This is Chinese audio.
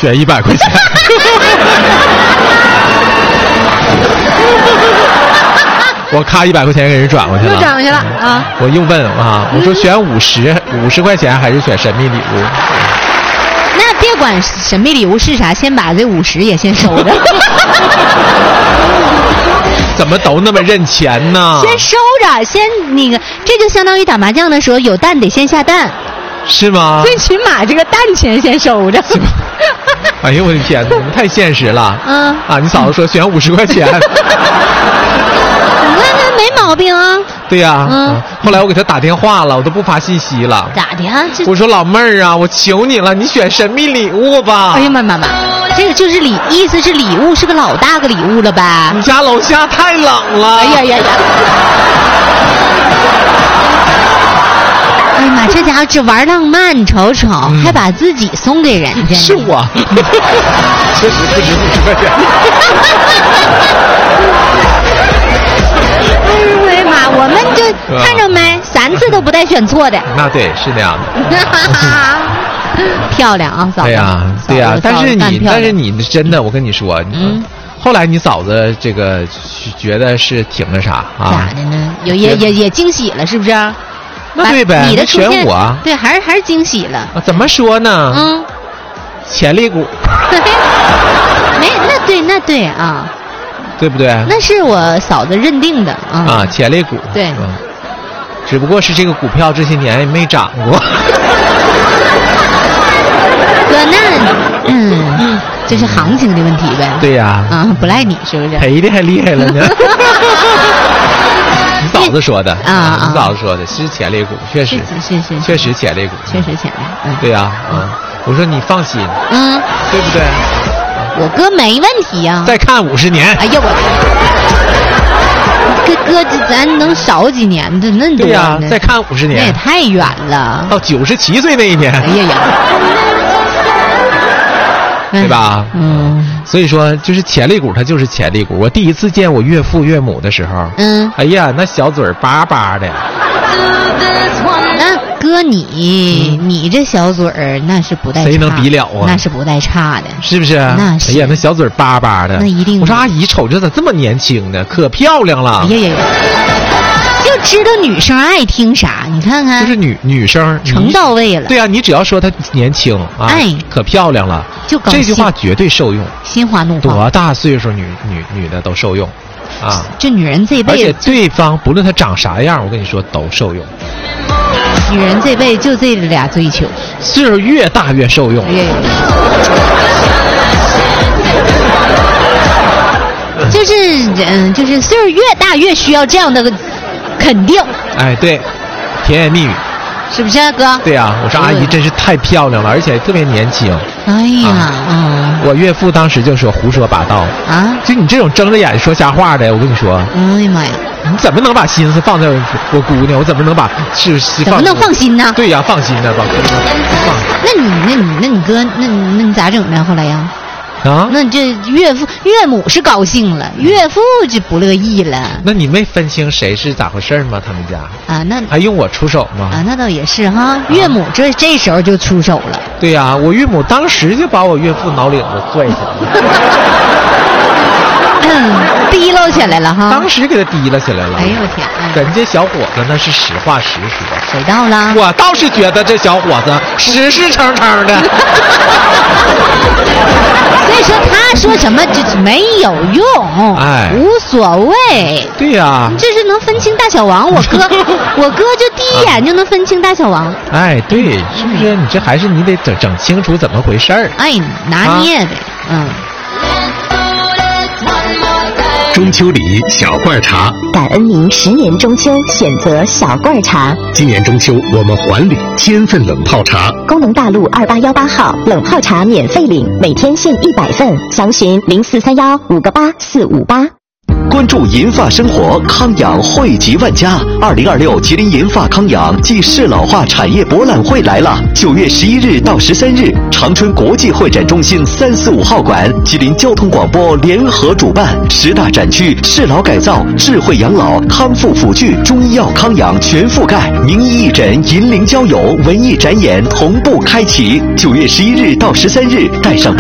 选100块钱。我咔100块钱给人转过去了， 又转过去了啊！ 我又问啊，我说选50块钱还是选神秘礼物？ 那别管神秘礼物是啥，先把这50也先收着。 怎么都那么认钱呢？ 先收着，先那个，这就相当于打麻将的时候有蛋得先下蛋， 是吗？ 最起码这个蛋钱先收着。 哎呦我的天哪，你们太现实了。啊，你嫂子说选50块钱。 那没毛病啊。 对呀，后来我给他打电话了，我都不发信息了。 咋的啊？ 我说老妹儿啊，我求你了，你选神秘礼物吧。 哎呀妈，这个就是意思是礼物是个老大个礼物了呗。 你家楼下太冷了。 哎呀。哎呀妈，这家伙只玩浪漫，你瞅瞅，还把自己送给人家。 是我。确实不值50块钱。 哎呦我的妈！我们就看着没，3次都不带选错的。 那对，是那样的。 漂亮啊，嫂子。 对呀，但是你真的，我跟你说，后来你嫂子这个觉得是挺那啥啊？ 咋的呢？也惊喜了，是不是？ 那对呗， 你的出现选我， 对，还是惊喜了。 怎么说呢？潜力股。 那对啊。 对不对？ 那是我嫂子认定的啊，潜力股。 对， 只不过是这个股票这些年也没涨过。 哥，那这是行情的问题呗？ 对呀。 不赖你，是不是？ 赔的还厉害了呢。你嫂子说的啊， 你嫂子说的是潜力股，确实是确实潜力股， 确实潜力。 对呀，我说你放心，对不对？ 我哥没问题呀。 再看50年。 哎呀我。哥，咱能少几年的那多呢？ 对呀，再看50年。 那也太远了。 到97岁那一年。 哎呀。 对吧？所以说，就是潜力股，它就是潜力股。我第一次见我岳父岳母的时候，哎呀，那小嘴巴巴的。 那哥你这小嘴儿那是不带差， 谁能比了啊？ 那是不带差的， 是不是？ 那是。 哎呀，那小嘴巴巴的， 那一定。 我说阿姨瞅着咋这么年轻呢？可漂亮了。 哎呀，就知道女生爱听啥，你看看。 就是女生成到位了。 对啊，你只要说她年轻啊，可漂亮了， 就这句话绝对受用。 心花怒放。 多大岁数女的都受用。 这女人这辈子， 而且对方不论她长啥样，我跟你说都受用。 女人这辈子就这俩追求， 岁数越大越受用。 就是岁数越大越需要这样的肯定。 哎，对，甜言蜜语。 是不是啊，哥？ 对呀，我说阿姨真是太漂亮了，而且特别年轻。 哎呀， 我岳父当时就说胡说八道啊！就你这种睁着眼说瞎话的，我跟你说， 哎呀妈呀， 你怎么能把心思放在我姑娘？我怎么能把怎么能放心呢？ 对呀，放心呢，放。 那你哥，那你咋整呢？后来呀？那这岳母是高兴了，岳父就不乐意了。 那你没分清谁是咋回事吗？他们家那还用我出手吗？ 那倒也是哈，岳母这时候就出手了。 对呀，我岳母当时就把我岳父脑领子拽起来了。提溜起来了哈， 当时给他提了起来了。 哎呦我天！ 人家小伙子那是实话实说。 谁到了？ 我倒是觉得这小伙子实诚的。 所以说他说什么就没有用，无所谓。 对呀， 这是能分清大小王。我哥就第一眼就能分清大小王。 哎，对，是不是？你这还是你得整清楚怎么回事儿。 哎，拿捏的， 中秋礼小罐茶， 感恩您10年中秋选择小罐茶。 今年中秋我们还礼1000份冷泡茶。 工农大路2818号冷泡茶免费领，每天限100份，详询0431-58458。 关注银发生活，康养惠及万家。2026吉林银发康养暨适老化产业博览会来了！9月11日到13日，长春国际会展中心345号馆，吉林交通广播联合主办，10大展区适老改造、智慧养老、康复辅具、中医药康养全覆盖，名医义诊、银龄交友、文艺展演同步开启。9月11日到13日，带上